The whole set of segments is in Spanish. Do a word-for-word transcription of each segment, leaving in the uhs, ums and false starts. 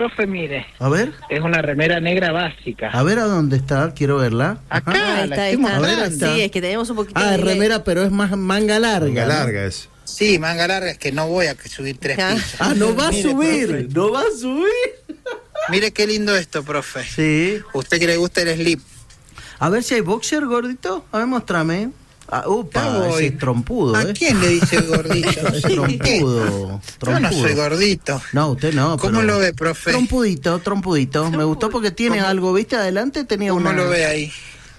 profe, mire. A ver. Es una remera negra básica. A ver a dónde está, quiero verla. Acá, Ah, la está, estoy está. A ver, ahí está. Sí, es que tenemos un poquito Ah, de es delay. remera, pero es más manga larga. Manga ¿no? larga es. Sí, manga larga, es que no voy a subir tres Ah. pisos. Ah, no va a Mire, subir, profe. no va a subir. Mire qué lindo esto, profe. Sí. Usted que le gusta el slip. A ver si hay boxer, gordito. A ver, mostrame. Ah, upa, Ya voy. ese es trompudo, ¿A ¿eh? quién le dice gordito? Es trompudo, Yo no soy trompudo. gordito. No, usted no. ¿Cómo pero- lo ve, profe? Trompudito, trompudito. Me gustó porque tiene ¿Cómo? algo, ¿viste? Adelante tenía ¿Cómo una... lo ve ahí?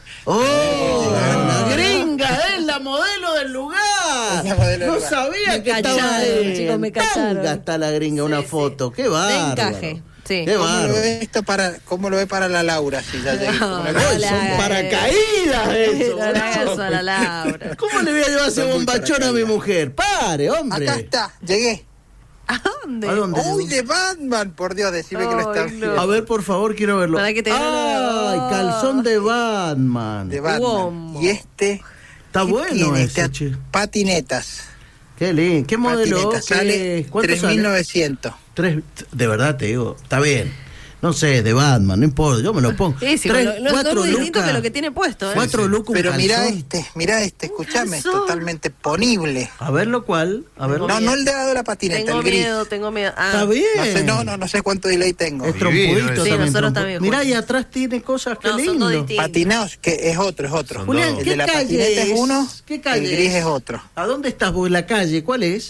¡Oh! ¡La gringa! ¡Es la modelo del lugar! Es la modelo del No lugar. sabía Me que estaba cacharon, en chicos, me cacharon. tanga está la gringa, una foto. ¡Qué bárbaro! encaje, sí. ¡Qué ¿Cómo lo bárbaro! ve esto para, cómo lo ve para la Laura? Si ya llegué? No, ¿Cómo lo no ve? ¡Ay, le son haga paracaídas eso! No le hagas boludo. eso a la Laura. ¿Cómo le voy a llevar ese Son muy bombachón a mi paracaídas. mujer? ¡Pare, hombre! Acá está, llegué. ¿A dónde? ¿A dónde? ¡Uy, de Batman! Por Dios, decime que lo está Ay, no. viendo. A ver, por favor, quiero verlo. Para que te- ¡Ay, calzón de Batman! De Batman. Uomo. Y este... Está ¿qué bueno tiene? ese, Este, che. patinetas. Qué lindo. ¿Qué modelo? Patinetas. ¿Qué- Sale ¿Cuánto tres mil sale? novecientos. Tres, de verdad te digo, está bien. No sé, de Batman, no importa, yo me lo pongo. Sí, sí, Tres, lo- no, no es cuatro muy distinto lucas, que lo que tiene puesto, ¿eh? cuatro lucas, un Pero mirá calzón. este, mirá este, escuchame, es calzón. totalmente ponible. A ver lo cual, a ver. Tengo No, miedo. no el de lado de la patineta, Tengo el gris. miedo, tengo miedo. Ah, Está bien. No sé, no, no, no sé cuánto delay tengo. Es Divino trompudito ese. Sí, también. nosotros trompu- también, Mirá, Juan. y atrás tiene cosas, qué No, son dos lindo. distintos. Patinaos, que es otro, es otro. Son Julián, dos. El ¿qué de la calle patineta es? es uno, ¿Qué calle el gris es? es otro. ¿A dónde estás vos? ¿La calle? ¿Cuál es?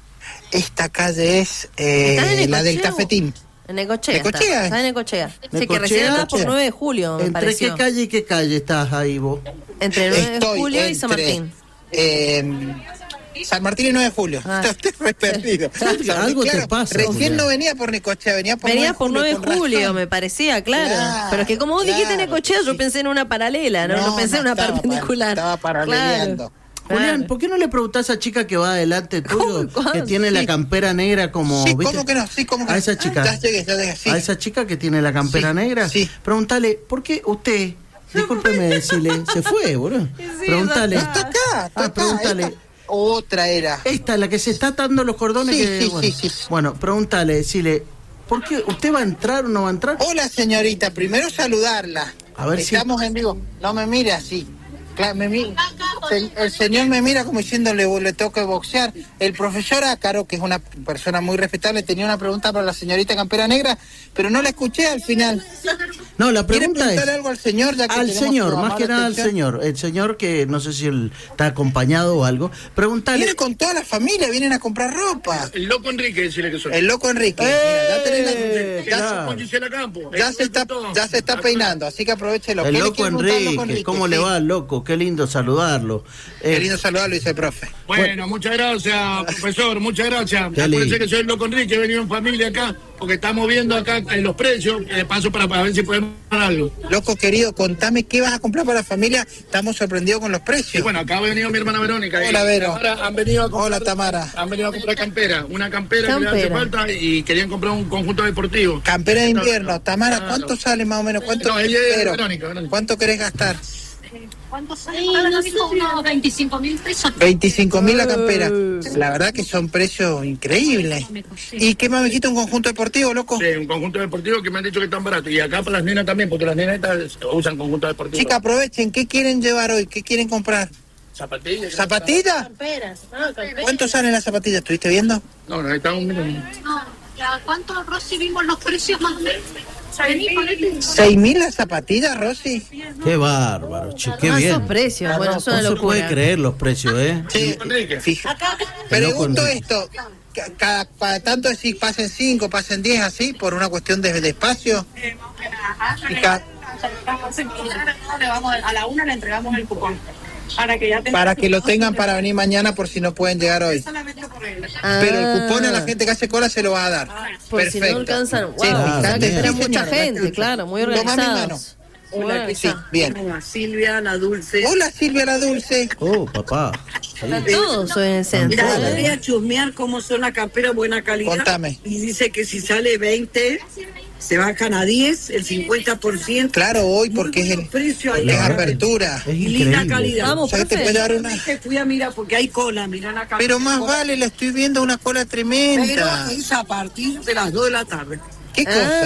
Esta calle es eh, ¿Estás en la del Necochea? cafetín. En Necochea. ¿Necochea? Está, está en Necochea. Sí, que Necochea. recién andás por Necochea. nueve de julio, me ¿Entre pareció. qué calle y qué calle estás ahí vos? Entre nueve de Estoy julio y San entre, Martín. eh, San Martín y nueve de julio. Ah. Estoy re perdido. Claro, San algo te Martín, pasa, Recién Julián. no venía por Necochea, venía por Venía por nueve de con julio, razón. me parecía, claro. Claro, Pero es que como vos dijiste claro, Necochea, yo sí. pensé en una paralela, no, no, pensé en una estaba perpendicular. par- Estaba paraleleando. Claro. Julián, Claro. ¿por qué no le preguntás a esa chica que va adelante tuyo, ¿Cómo? que tiene Sí. la campera negra como... Sí, ¿viste? ¿cómo que no? Sí, ¿cómo que A no? esa chica. Ah, ya llegué, ya llegué, sí. A esa chica que tiene la campera Sí, negra, sí. pregúntale, ¿por qué usted, discúlpeme decirle, se fue, boludo? Sí, Pregúntale, ya Está acá, está Ah, acá. pregúntale. esta- Otra era. esta, la que se está atando los cordones. Sí, que, sí, bueno, sí, sí. bueno, pregúntale, decirle, ¿por qué usted va a entrar o no va a entrar? Hola, señorita. Primero saludarla. A ver si- Estamos en vivo. No me mire así. Claro, me mi- se- el señor me mira como diciéndole, le tengo que boxear. El profesor Ácaro, que es una persona muy respetable, tenía una pregunta para la señorita Campera Negra, pero no la escuché al final. No, la ¿Quiere pregunta preguntarle es... algo al señor? Ya que Al tenemos señor, su más que amable nada al atención? señor. El señor que no sé si él está acompañado o algo. Pregúntale... Viene con toda la familia, vienen a comprar ropa. El loco Enrique, decirle que soy. El loco Enrique. Mira, ya tenés la- ¡Eh! ya, Claro. Con Gisela Campo. ya se está, ya se está peinando, así que aprovechelo. El ¿Qué le loco quiere preguntar al Enrique, loco Enrique? ¿cómo le Sí. va al loco? Qué lindo saludarlo. Eh, Qué lindo saludarlo, dice el profe. Bueno, muchas gracias, profesor, muchas gracias. Qué Acuérdense lindo. que soy el loco Enrique, he venido en familia acá, porque estamos viendo acá en los precios, eh, paso para, para ver si podemos ganar algo. Loco querido, contame qué vas a comprar para la familia. Estamos sorprendidos con los Y precios. bueno, acá ha venido mi hermana Verónica. y Hola, Vero. Tamara han venido a comprar, Hola, Tamara. Han venido a comprar campera, una campera, que le hace Campera. falta y querían comprar un conjunto deportivo. Campera de invierno. Tamara, Claro. ¿cuánto sale más o menos? ¿Cuánto, No, ella es Vero, Verónica, Verónica. ¿cuánto querés gastar? ¿Cuánto sale? No sé, unos veinticinco mil pesos. veinticinco mil la campera. La verdad que son precios increíbles. ¿Y qué más me quita un conjunto deportivo, loco? Sí, un conjunto deportivo que me han dicho que están baratos. Y acá para las nenas también, porque las nenas estas usan conjuntos deportivos. Chicas, aprovechen. ¿Qué quieren llevar hoy? ¿Qué quieren comprar? Zapatillas. ¿Zapatillas? Camperas, ¿no? Camperas. ¿Cuánto salen las zapatillas? ¿Estuviste viendo? No, no, está un minuto. No, ¿a cuánto, Rosy, vimos los precios más o menos? Vení, ponete. ¿Seis mil las zapatillas, Rosy? qué bárbaro, che, qué Ah, bien. esos precios, bueno, es una No se locura. puede creer los precios, ¿eh? Sí, Enrique. fija. Acá, Pregunto Loco, esto. ca- Cada, cada tanto decís pasen cinco, pasen diez así, por una cuestión de, de espacio. Y ca- Le vamos a la una le entregamos el cupón para que ya tengan para su- que lo tengan para venir mañana por si no pueden llegar hoy. solamente por él. Ah, Pero el cupón a la gente que hace cola se lo va a dar. por si no Perfecto. alcanzan. Wow, Sí, o sea, fíjate, que espera sí, mucha señora, gente, bastante. claro, muy Toma mi organizados. Muy Sí, organizados. bien. A Silvia, la Dulce. Hola Silvia la Dulce. Oh, papá. Están todos hoy en el centro. Mira, Hola. voy a chusmear cómo son las camperas buena calidad. Contame. Y dice que si sale veinte, se bajan a diez, el cincuenta por ciento. Claro, hoy porque es el precio ahí. es apertura. Es Y linda increíble. calidad. Vamos, O sea que te profe. puede dar una. Te fui a mirar porque hay cola, mira la campera. Pero más vale, la estoy viendo una cola Pero tremenda. es a partir de las dos de la tarde. ¿Qué cosa?